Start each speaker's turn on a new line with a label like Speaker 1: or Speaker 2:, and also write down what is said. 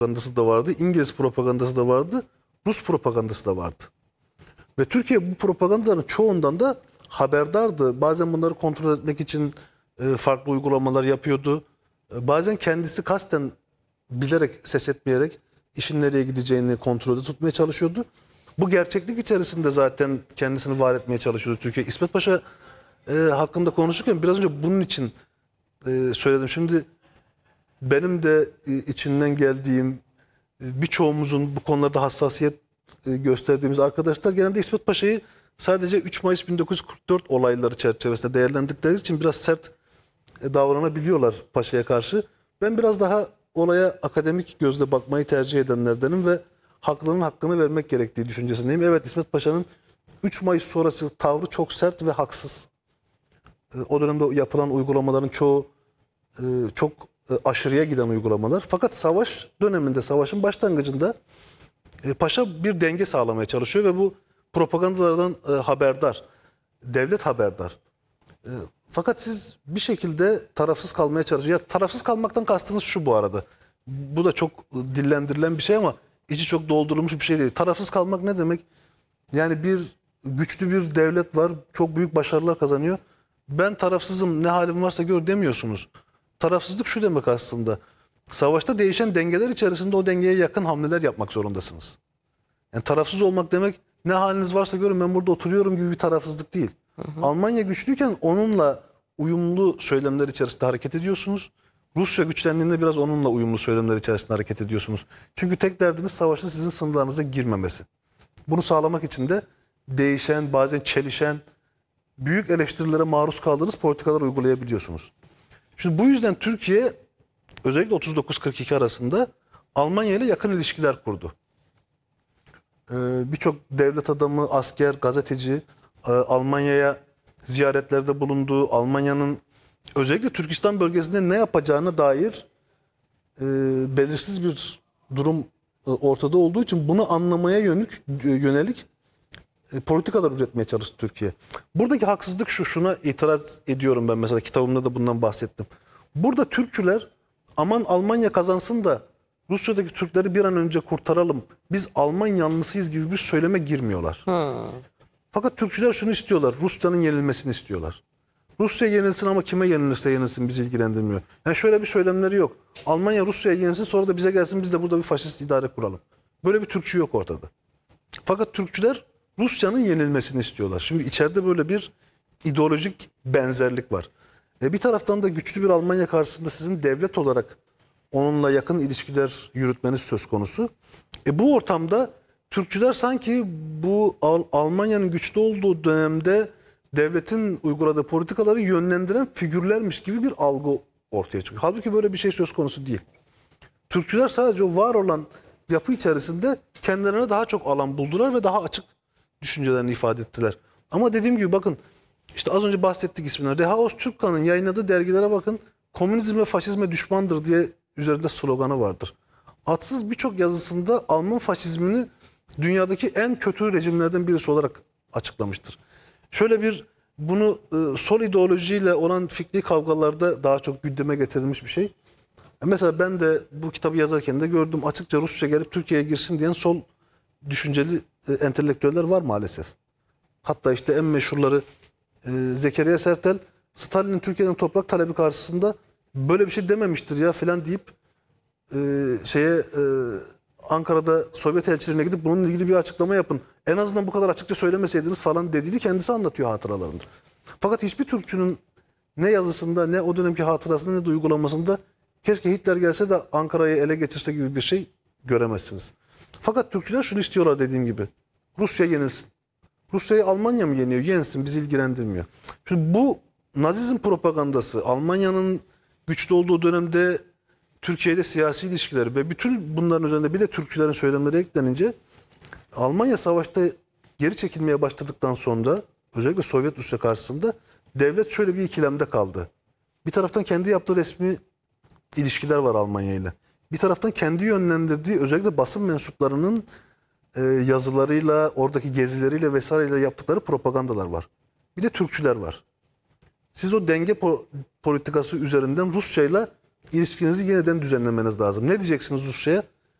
Speaker 1: propagandası da vardı, İngiliz propagandası da vardı, Rus propagandası da vardı. Ve Türkiye bu propagandaların çoğundan da haberdardı. Bazen bunları kontrol etmek için farklı uygulamalar yapıyordu. Bazen kendisi kasten bilerek, ses etmeyerek işin nereye gideceğini kontrolde tutmaya çalışıyordu. Bu gerçeklik içerisinde zaten kendisini var etmeye çalışıyordu Türkiye. İsmet Paşa hakkında konuşurken biraz önce bunun için söyledim. Şimdi benim de içinden geldiğim, birçoğumuzun bu konularda hassasiyet gösterdiğimiz arkadaşlar genelde İsmet Paşa'yı sadece 3 Mayıs 1944 olayları çerçevesinde değerlendirdikleri için biraz sert davranabiliyorlar Paşa'ya karşı. Ben biraz daha olaya akademik gözle bakmayı tercih edenlerdenim ve haklının hakkını vermek gerektiği düşüncesindeyim. Evet, İsmet Paşa'nın 3 Mayıs sonrası tavrı çok sert ve haksız. O dönemde yapılan uygulamaların çoğu çok aşırıya giden uygulamalar. Fakat savaş döneminde, savaşın başlangıcında Paşa bir denge sağlamaya çalışıyor ve bu propagandalardan haberdar. Devlet haberdar. Fakat siz bir şekilde tarafsız kalmaya çalışıyorsunuz. Ya tarafsız kalmaktan kastınız şu bu arada. Bu da çok dillendirilen bir şey ama içi çok doldurulmuş bir şey değil. Tarafsız kalmak ne demek? Yani bir güçlü bir devlet var, çok büyük başarılar kazanıyor. Ben tarafsızım, ne halim varsa gör demiyorsunuz. Tarafsızlık şu demek aslında. Savaşta değişen dengeler içerisinde o dengeye yakın hamleler yapmak zorundasınız. Yani tarafsız olmak demek ne haliniz varsa görün ben burada oturuyorum gibi bir tarafsızlık değil. Almanya güçlüyken onunla uyumlu söylemler içerisinde hareket ediyorsunuz. Rusya güçlendiğinde biraz onunla uyumlu söylemler içerisinde hareket ediyorsunuz. Çünkü tek derdiniz savaşın sizin sınırlarınıza girmemesi. Bunu sağlamak için de değişen, bazen çelişen, büyük eleştirilere maruz kaldığınız politikalar uygulayabiliyorsunuz. Şimdi bu yüzden Türkiye özellikle 39-42 arasında Almanya ile yakın ilişkiler kurdu. Birçok devlet adamı, asker, gazeteci Almanya'ya ziyaretlerde bulundu. Almanya'nın özellikle Türkistan bölgesinde ne yapacağına dair belirsiz bir durum ortada olduğu için bunu anlamaya yönelik politikalar üretmeye çalıştı Türkiye. Buradaki haksızlık şu, şuna itiraz ediyorum ben mesela kitabımda da bundan bahsettim. Burada Türkçüler aman Almanya kazansın da Rusya'daki Türkleri bir an önce kurtaralım, biz Alman yanlısıyız gibi bir söyleme girmiyorlar. Fakat Türkçüler şunu istiyorlar, Rusya'nın yenilmesini istiyorlar. Rusya yenilsin ama kime yenilirse yenilsin bizi ilgilendirmiyor. Yani şöyle bir söylemleri yok. Almanya Rusya'ya yenilsin sonra da bize gelsin biz de burada bir faşist idare kuralım. Böyle bir Türkçü yok ortada. Fakat Türkçüler Rusya'nın yenilmesini istiyorlar. Şimdi içeride böyle bir ideolojik benzerlik var. Bir taraftan da güçlü bir Almanya karşısında sizin devlet olarak onunla yakın ilişkiler yürütmeniz söz konusu. Bu ortamda Türkçüler sanki bu Almanya'nın güçlü olduğu dönemde devletin uyguladığı politikaları yönlendiren figürlermiş gibi bir algı ortaya çıkıyor. Halbuki böyle bir şey söz konusu değil. Türkçüler sadece o var olan yapı içerisinde kendilerine daha çok alan buldular ve daha açık düşüncelerini ifade ettiler. Ama dediğim gibi bakın işte az önce bahsettik ismini. Reha Öztürkkan'ın yayınladığı dergilere bakın. Komünizm ve faşizme düşmandır diye üzerinde sloganı vardır. Atsız birçok yazısında Alman faşizmini dünyadaki en kötü rejimlerden birisi olarak açıklamıştır. Şöyle bir bunu sol ideolojiyle olan fikri kavgalarda daha çok gündeme getirilmiş bir şey. Mesela ben de bu kitabı yazarken de gördüm açıkça Rusça gelip Türkiye'ye girsin diyen sol düşünceli entelektüeller var maalesef. Hatta işte en meşhurları Zekeriya Sertel Stalin'in Türkiye'den toprak talebi karşısında böyle bir şey dememiştir ya falan deyip Ankara'da Sovyet elçiliğine gidip bununla ilgili bir açıklama yapın. En azından bu kadar açıkça söylemeseydiniz falan dediğini kendisi anlatıyor hatıralarında. Fakat hiçbir Türkçünün ne yazısında ne o dönemki hatırasında ne de uygulamasında keşke Hitler gelse de Ankara'yı ele geçirse gibi bir şey göremezsiniz. Fakat Türkçüler şunu istiyorlar dediğim gibi. Rusya yenilsin. Rusya'yı Almanya mı yeniyor? Yensin, bizi ilgilendirmiyor. Şimdi bu Nazizm propagandası, Almanya'nın güçlü olduğu dönemde Türkiye'de siyasi ilişkileri ve bütün bunların üzerinde bir de Türkçülerin söylemleri eklenince Almanya savaşta geri çekilmeye başladıktan sonra özellikle Sovyet Rusya karşısında devlet şöyle bir ikilemde kaldı. Bir taraftan kendi yaptığı resmi ilişkiler var Almanya ile. Bir taraftan kendi yönlendirdiği özellikle basın mensuplarının yazılarıyla, oradaki gezileriyle vesaireyle yaptıkları propagandalar var. Bir de Türkçüler var. Siz o denge politikası üzerinden Rusçayla ilişkinizi yeniden düzenlemeniz lazım. Ne diyeceksiniz Rusya'ya?